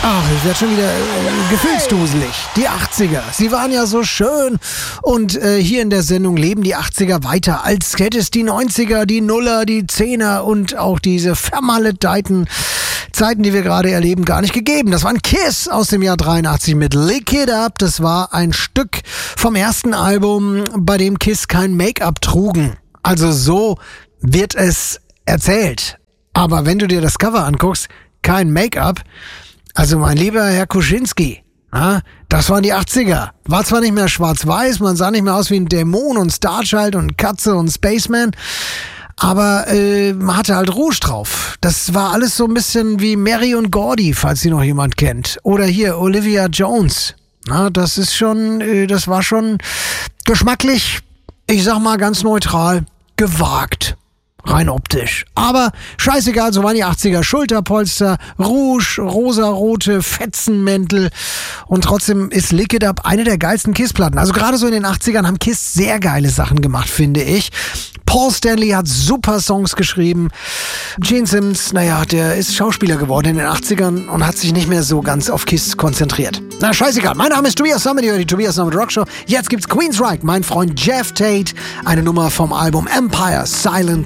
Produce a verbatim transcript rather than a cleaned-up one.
Ach, ich werde schon wieder äh, gefühlsduselig. Die achtziger, sie waren ja so schön. Und äh, hier in der Sendung leben die achtziger weiter, als hätte es die neunziger, die Nuller, die Zehner und auch diese vermaledeiten Zeiten, die wir gerade erleben, gar nicht gegeben. Das war ein Kiss aus dem Jahr dreiundachtzig mit Lick It Up. Das war ein Stück vom ersten Album, bei dem Kiss kein Make-up trugen. Also so wird es erzählt. Aber wenn du dir das Cover anguckst, kein Make-up. Also mein lieber Herr Kuschinski, ja, das waren die achtziger. War zwar nicht mehr schwarz-weiß, man sah nicht mehr aus wie ein Dämon und Starchild und Katze und Spaceman, aber äh, man hatte halt Rouge drauf. Das war alles so ein bisschen wie Mary und Gordy, falls sie noch jemand kennt. Oder hier Olivia Jones. Na, das ist schon, äh, das war schon geschmacklich, ich sag mal ganz neutral, gewagt. Rein optisch. Aber scheißegal, so waren die achtziger. Schulterpolster, Rouge, rosarote Fetzenmäntel. Und trotzdem ist Lick It Up eine der geilsten Kiss-Platten. Also gerade so in den achtzigern haben Kiss sehr geile Sachen gemacht, finde ich. Paul Stanley hat super Songs geschrieben. Gene Simmons, naja, der ist Schauspieler geworden in den achtzigern und hat sich nicht mehr so ganz auf Kiss konzentriert. Na, scheißegal. Mein Name ist Tobias Sommer, die Tobias Sommer Rockshow. Jetzt gibt's Queensryche, mein Freund Jeff Tate. Eine Nummer vom Album Empire Silent